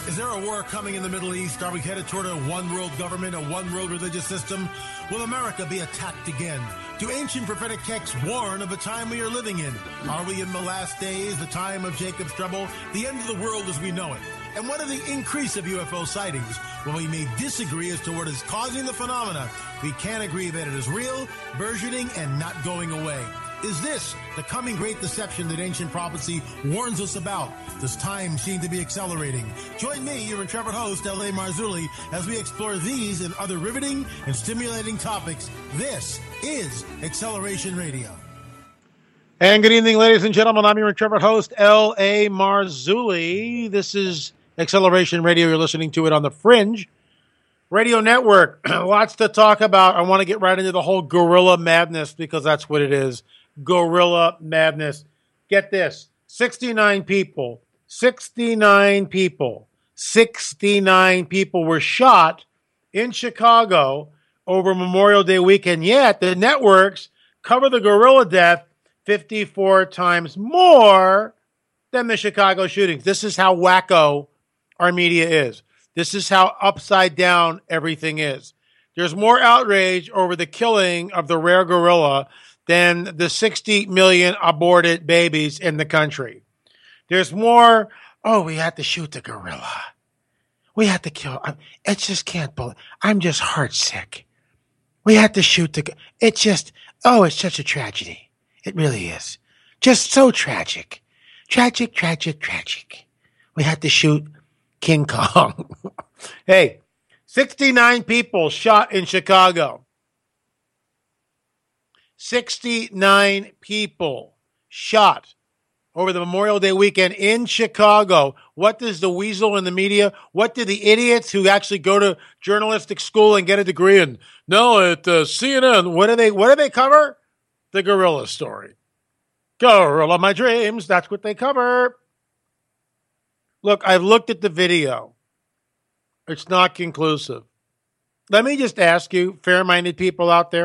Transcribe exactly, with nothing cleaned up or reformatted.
Is there a war coming in the Middle East? Are we headed toward a one-world government, a one-world religious system? Will America be attacked again? Do ancient prophetic texts warn of the time we are living in? Are we in the last days, the time of Jacob's trouble, the end of the world as we know it? And what of the increase of U F O sightings? Well, we may disagree as to what is causing the phenomena. We can agree that it is real, burgeoning, and not going away. Is this the coming great deception that ancient prophecy warns us about? Does time seem to be accelerating? Join me, your intrepid host, L A. Marzulli, as we explore these and other riveting and stimulating topics. This is Acceleration Radio. And good evening, ladies and gentlemen. I'm your intrepid host, L A. Marzulli. This is Acceleration Radio. You're listening to it on the Fringe Radio Network. Lots to talk about. I want to get right into the whole gorilla madness because that's what it is. Gorilla madness. Get this. sixty-nine people, sixty-nine people, sixty-nine people were shot in Chicago over Memorial Day weekend. Yet the networks cover the gorilla death fifty-four times more than the Chicago shootings. This is how wacko our media is. This is how upside down everything is. There's more outrage over the killing of the rare gorilla than the sixty million aborted babies in the country. There's more, oh, we had to shoot the gorilla. We had to kill, it just can't believe, I'm just heartsick. We had to shoot the, it just, oh, it's such a tragedy. It really is. Just so tragic. Tragic, tragic, tragic. We had to shoot King Kong. Hey, sixty-nine people shot in Chicago. sixty-nine people shot over the Memorial Day weekend in Chicago. What does the weasel in the media, what did the idiots who actually go to journalistic school and get a degree in? No, at uh, C N N, what do they, what do they cover? The gorilla story. Gorilla my dreams, that's what they cover. Look, I've looked at the video. It's not conclusive. Let me just ask you, fair-minded people out there,